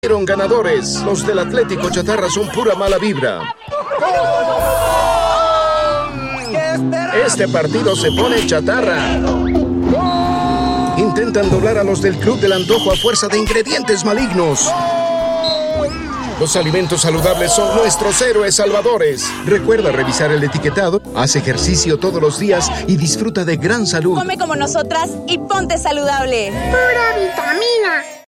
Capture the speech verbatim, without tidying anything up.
Fueron ganadores. Los del Atlético Chatarra son pura mala vibra. Este partido se pone chatarra. Intentan doblar a los del Club del Antojo a fuerza de ingredientes malignos. Los alimentos saludables son nuestros héroes salvadores. Recuerda revisar el etiquetado, haz ejercicio todos los días y disfruta de gran salud. Come como nosotras y ponte saludable. ¡Pura vitamina!